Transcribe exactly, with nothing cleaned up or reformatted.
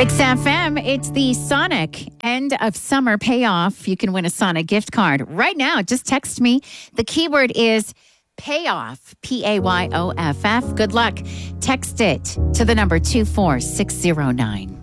Mix F M, it's the Sonic end of summer payoff. You can win a Sonic gift card right now. Just text me. The keyword is payoff, P A Y O F F. Good luck. Text it to the number two four six zero nine.